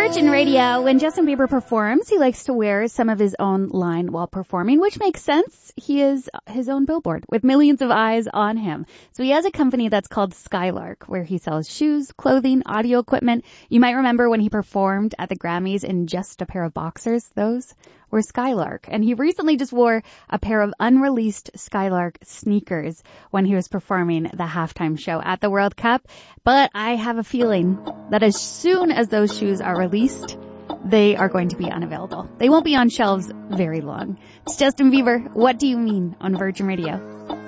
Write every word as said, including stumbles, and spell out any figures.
Virgin Radio, when Justin Bieber performs, he likes to wear some of his own line while performing, which makes sense. He is his own billboard with millions of eyes on him. So he has a company that's called Skylark, where he sells shoes, clothing, audio equipment. You might remember when he performed at the Grammys in just a pair of boxers. Those were Skylark. And he recently just wore a pair of unreleased Skylark sneakers when he was performing the halftime show at the World Cup. But I have a feeling that as soon as those shoes are released, they are going to be unavailable. They won't be on shelves very long. It's Justin Bieber. What do you mean on Virgin Radio?